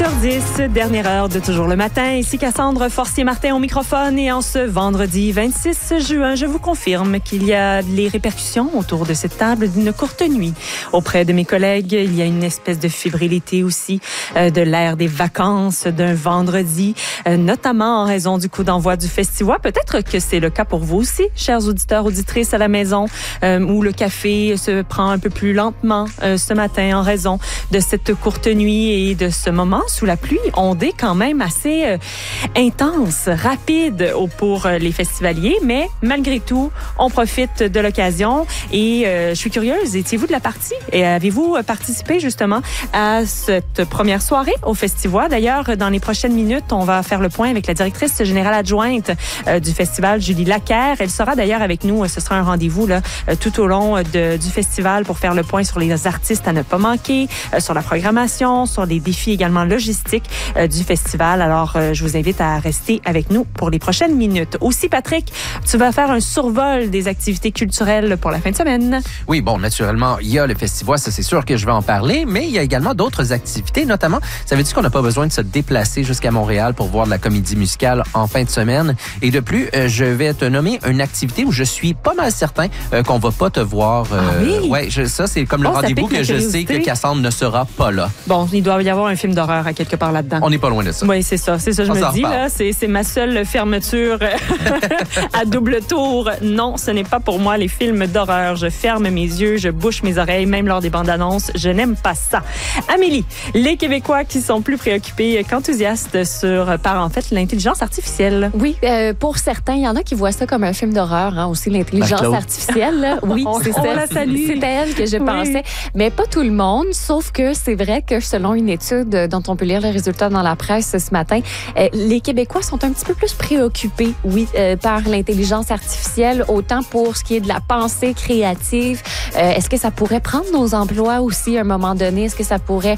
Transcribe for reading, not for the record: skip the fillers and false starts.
8h10, dernière heure de Toujours le matin. Ici Cassandre Forcier-Martin au microphone et en ce vendredi 26 juin, je vous confirme qu'il y a les répercussions autour de cette table d'une courte nuit. Auprès de mes collègues, il y a une espèce de fébrilité aussi de l'ère des vacances d'un vendredi, notamment en raison du coup d'envoi du festival. Peut-être que c'est le cas pour vous aussi, chers auditeurs, auditrices à la maison, où le café se prend un peu plus lentement ce matin en raison de cette courte nuit et de ce moment sous la pluie ondée quand même assez intense, rapide pour les festivaliers, mais malgré tout, on profite de l'occasion et je suis curieuse, étiez-vous de la partie? Et avez-vous participé justement à cette première soirée au festival? D'ailleurs, dans les prochaines minutes, on va faire le point avec la directrice générale adjointe du festival, Julie Laquerre. Elle sera d'ailleurs avec nous, ce sera un rendez-vous là, tout au long du festival pour faire le point sur les artistes à ne pas manquer, sur la programmation, sur les défis également logistiques du festival. Alors, je vous invite à rester avec nous pour les prochaines minutes. Aussi, Patrick, tu vas faire un survol des activités culturelles pour la fin de semaine. Oui, bon, naturellement, il y a le festival, ça c'est sûr que je vais en parler, mais il y a également d'autres activités, notamment, savais-tu qu'on n'a pas besoin de se déplacer jusqu'à Montréal pour voir de la comédie musicale en fin de semaine? Et de plus, je vais te nommer une activité où je suis pas mal certain qu'on va pas te voir. Oui? Ouais, ça c'est comme le rendez-vous que je sais que Cassandre ne sera pas là. Bon, il doit y avoir un film d'horreur à quelque part là-dedans. On n'est pas loin de ça. Oui, c'est ça, je me dis, là, c'est ma seule fermeture à double tour. Non, ce n'est pas pour moi les films d'horreur. Je ferme mes yeux, je bouche mes oreilles, même lors des bandes annonces. Je n'aime pas ça. Amélie, les Québécois qui sont plus préoccupés qu'enthousiastes par en fait l'intelligence artificielle. Oui, pour certains, il y en a qui voient ça comme un film d'horreur, hein, aussi l'intelligence artificielle. Là. Oui, c'est elle que je pensais. Mais pas tout le monde, sauf que c'est vrai que selon une étude dont on peut lire les résultats dans la presse ce matin, les Québécois sont un petit peu plus préoccupés, par l'intelligence artificielle, autant pour ce qui est de la pensée créative. Est-ce que ça pourrait prendre nos emplois aussi à un moment donné? Est-ce que ça pourrait